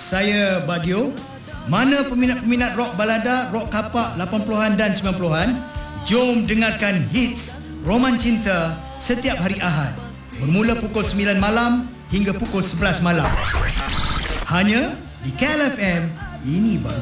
saya Bagio. Mana peminat-peminat rock balada, rock kapak 80-an dan 90-an, jom dengarkan hits Roman Cinta setiap hari Ahad bermula pukul 9 malam hingga pukul 11 malam. Hanya di KLFM. Ini baru